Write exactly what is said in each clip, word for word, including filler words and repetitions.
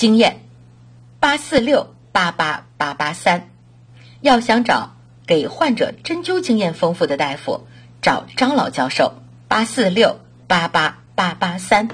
经验，八四六八八八八三。要想找给患者针灸经验丰富的大夫，找张老教授，八四六八八八八三。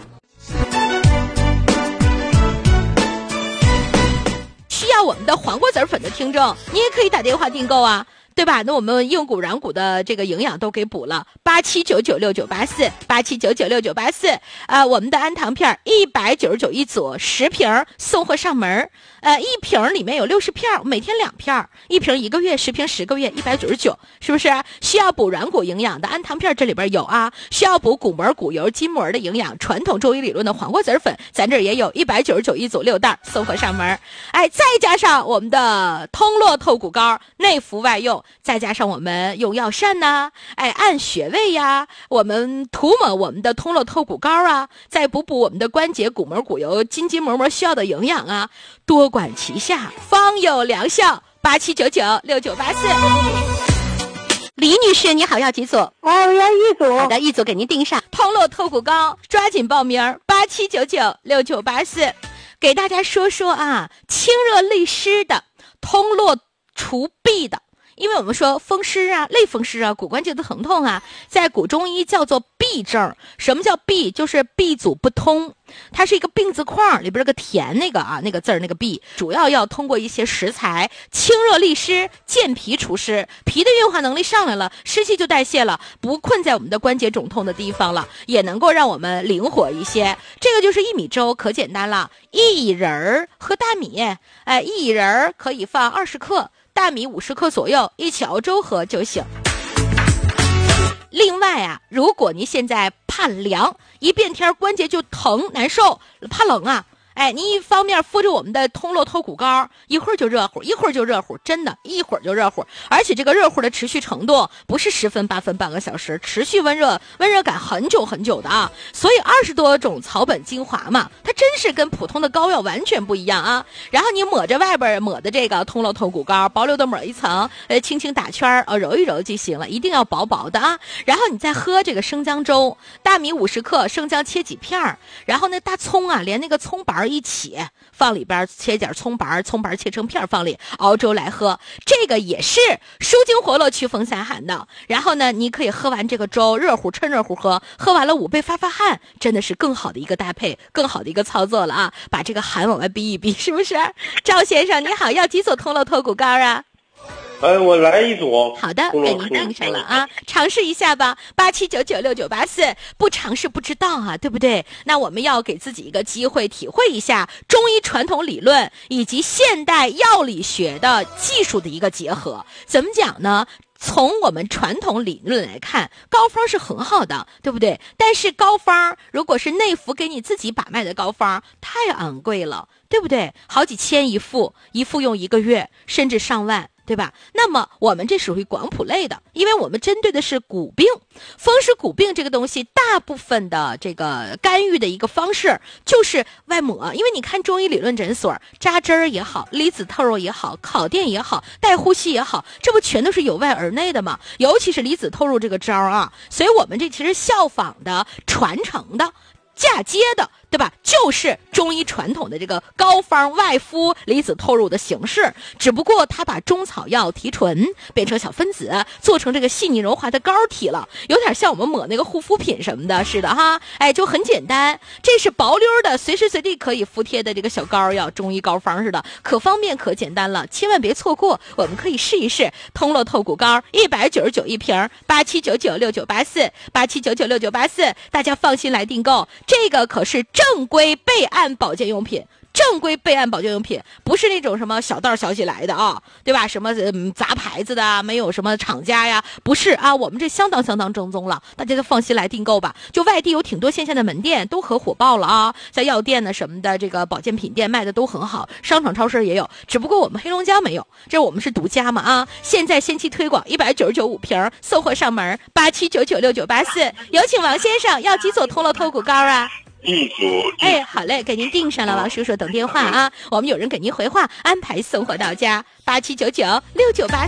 需要我们的黄瓜籽粉的听众，你也可以打电话订购啊，对吧？那我们硬骨软骨的这个营养都给补了，八七九九六九八四，八七九九六九八四啊，我们的安糖片一百九十九一组，十瓶送货上门，呃，一瓶里面有六十片，每天两片，一瓶一个月，十瓶十个月，一百九十九，是不是？需要补软骨营养的安糖片这里边有啊，需要补骨膜、骨油、筋膜的营养，传统中医理论的黄瓜籽粉，咱这儿也有一百九十九一组六袋，送货上门。哎，再加上我们的通络透骨膏，内服外用。再加上我们用药膳呐，哎，按穴位呀，我们涂抹我们的通络透骨膏啊，再补补我们的关节、骨膜、骨油、筋筋膜膜需要的营养啊，多管齐下，方有疗效。八七九九六九八四。李女士，你好，要几组？ 啊，我要一组。 好的，一组给您订上。通络透骨膏，抓紧报名，八七九九六九八四。给大家说说啊，清热利湿的，通络除痹的。因为我们说风湿啊、类风湿啊、骨关节的疼痛啊，在古中医叫做痹症。什么叫痹？就是闭阻不通，它是一个病字框，里边个田那个啊那个字儿那个痹，主要要通过一些食材清热利湿、健脾除湿，脾的运化能力上来了，湿气就代谢了，不困在我们的关节肿痛的地方了，也能够让我们灵活一些。这个就是薏米粥，可简单了，薏仁儿和大米，哎，薏仁儿可以放二十克。大米五十克左右，一起熬粥喝就行。另外啊，如果您现在怕凉，一变天关节就疼难受，怕冷啊，哎，你一方面敷着我们的通络透骨膏，一会儿就热乎，一会儿就热乎，真的，一会儿就热乎。而且这个热乎的持续程度不是十分八分半个小时，持续温热，温热感很久很久的啊。所以二十多种草本精华嘛，它真是跟普通的膏药完全不一样啊。然后你抹着外边抹的这个通络透骨膏，薄溜的抹一层，呃，轻轻打圈呃，揉一揉就行了，一定要薄薄的啊。然后你再喝这个生姜粥，大米五十克，生姜切几片，然后那大葱啊，连那个葱白一起放里边，切点葱白，葱白切成片放里，熬粥来喝，这个也是舒筋活络、祛风散寒的。然后呢，你可以喝完这个粥，热乎趁热乎喝，喝完了捂背发发汗，真的是更好的一个搭配，更好的一个操作了啊！把这个寒往外逼一逼，是不是？赵先生你好，要几组通络透骨膏啊？ 哎，我来一组。 好的，给您订上了啊，尝试一下吧。八七九九六九八四，不尝试不知道啊，对不对？那我们要给自己一个机会，体会一下中医传统理论以及现代药理学的技术的一个结合。怎么讲呢？从我们传统理论来看，膏方是很好的，对不对？但是膏方如果是内服给你自己把脉的膏方，太昂贵了，对不对？好几千一副，一副用一个月，甚至上万，对吧？那么我们这属于广谱类的，因为我们针对的是骨病，风湿骨病这个东西，大部分的这个干预的一个方式就是外抹。因为你看中医理论诊所，扎针儿也好，离子透肉也好，烤电也好，带呼吸也好，这不全都是由外而内的吗？尤其是离子透肉这个招啊，所以我们这其实效仿的、传承的、嫁接的，对吧？就是中医传统的这个膏方外敷离子透入的形式，只不过它把中草药提纯变成小分子，做成这个细腻柔滑的膏体了，有点像我们抹那个护肤品什么的似的哈。哎，就很简单，这是薄溜的，随时随地可以敷贴的这个小膏药，中医膏方似的，可方便可简单了，千万别错过。我们可以试一试通络透骨膏，一百九十九一瓶，八七九九六九八四，八七九九六九八四，大家放心来订购。这个可是正规备案保健用品，正规备案保健用品，不是那种什么小道消息来的啊，对吧？什么嗯杂牌子的，没有什么厂家呀，不是啊，我们这相当相当正宗了，大家就放心来订购吧。就外地有挺多线下的门店都可火爆了啊，在药店呢什么的，这个保健品店卖的都很好，商场超市也有，只不过我们黑龙江没有，这我们是独家嘛啊！现在先期推广，一百九十九五瓶，送货上门，八七九九六九八四。有请王先生，要几组通络透骨膏啊？ 一组。 哎，好嘞，给您订上了，王叔叔等电话啊，我们有人给您回话，安排送货到家，八七九九六九八四。